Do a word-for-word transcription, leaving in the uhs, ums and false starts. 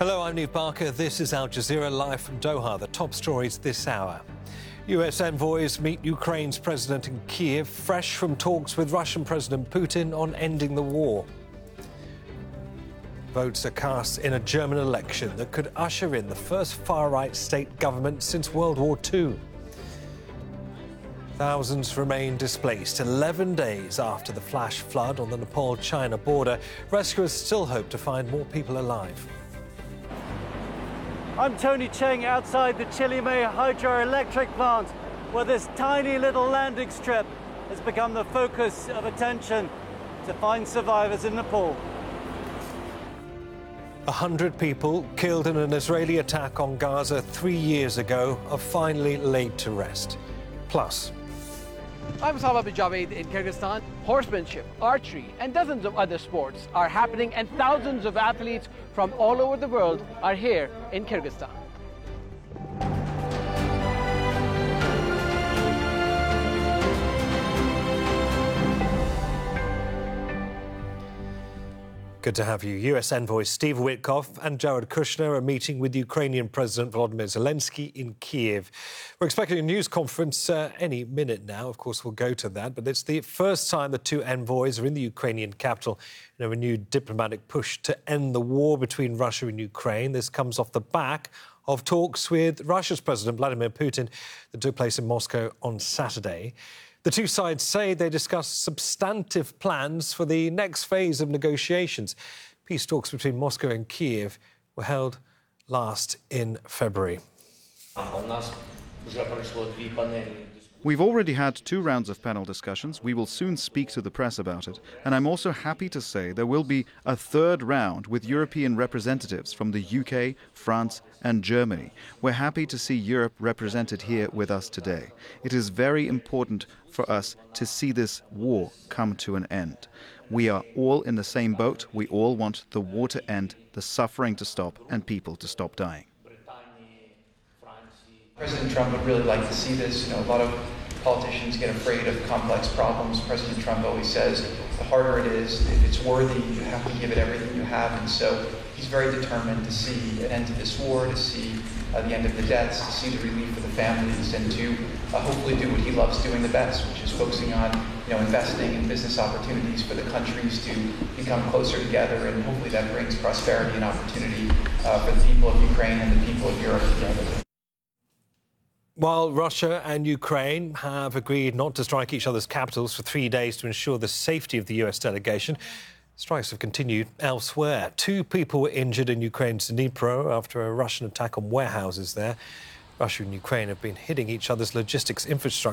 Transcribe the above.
Hello, I'm Niamh Barker. This is Al Jazeera live from Doha. The top stories this hour. U S envoys meet Ukraine's president in Kiev, fresh from talks with Russian President Putin on ending the war. Votes are cast in a German election that could usher in the first far-right state government since World War Two. Thousands remain displaced eleven days after the flash flood on the Nepal-China border. Rescuers still hope to find more people alive. I'm Tony Cheng outside the Chilime hydroelectric plant, where this tiny little landing strip has become the focus of attention to find survivors in Nepal. A hundred people killed in an Israeli attack on Gaza three years ago are finally laid to rest. Plus, I'm Sabah Bijaved in Kyrgyzstan. Horsemanship, archery, and dozens of other sports are happening, and thousands of athletes from all over the world are here in Kyrgyzstan. good to have you. U S envoys Steve Witkoff and Jared Kushner are meeting with Ukrainian President Volodymyr Zelensky in Kiev. We're expecting a news conference uh, any minute now. Of course, we'll go to that. But it's the first time the two envoys are in the Ukrainian capital in a renewed diplomatic push to end the war between Russia and Ukraine. This comes off the back of talks with Russia's President Vladimir Putin that took place in Moscow on Saturday. The two sides say they discussed substantive plans for the next phase of negotiations. Peace talks between Moscow and Kiev were held last in February. We've already had two rounds of panel discussions. We will soon speak to the press about it. And I'm also happy to say there will be a third round with European representatives from the U K, France and Germany. We're happy to see Europe represented here with us today. It is very important for us to see this war come to an end. We are all in the same boat. We all want the war to end, the suffering to stop, and people to stop dying. President Trump would really like to see this. You know, a lot of politicians get afraid of complex problems. President Trump always says, the harder it is, if it's worthy, you have to give it everything you have. And so he's very determined to see an end to this war, to see uh, the end of the deaths, to see the relief for the families, and to uh, hopefully do what he loves doing the best, which is focusing on, you know, investing in business opportunities for the countries to become closer together, and hopefully that brings prosperity and opportunity uh, for the people of Ukraine and the people of Europe together. While Russia and Ukraine have agreed not to strike each other's capitals for three days to ensure the safety of the U S delegation, strikes have continued elsewhere. Two people were injured in Ukraine's Dnipro after a Russian attack on warehouses there. Russia and Ukraine have been hitting each other's logistics infrastructure